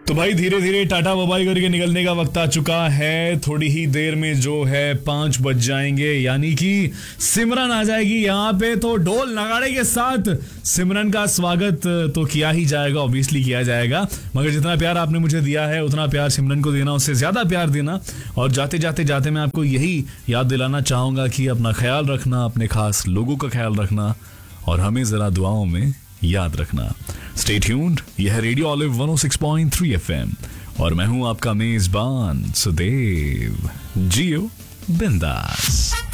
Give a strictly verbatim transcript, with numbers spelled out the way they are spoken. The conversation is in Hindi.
तो भाई धीरे धीरे टाटा बाय करके निकलने का वक्त आ चुका है। थोड़ी ही देर में जो है पांच बज जाएंगे, यानी कि सिमरन आ जाएगी यहाँ पे। तो ढोल नगाड़े के साथ सिमरन का स्वागत तो किया ही जाएगा, ऑब्वियसली किया जाएगा। मगर जितना प्यार आपने मुझे दिया है उतना प्यार सिमरन को देना, उससे ज्यादा प्यार देना। और जाते जाते जाते मैं आपको यही याद दिलाना चाहूंगा कि अपना ख्याल रखना, अपने खास लोगों का ख्याल रखना और हमें जरा दुआओं में याद रखना। स्टे ट्यून्ड, यह है रेडियो ऑलिव वन ओ सिक्स पॉइंट थ्री एफएम और मैं हूं आपका मेजबान सुदेव। जियो बिंदास।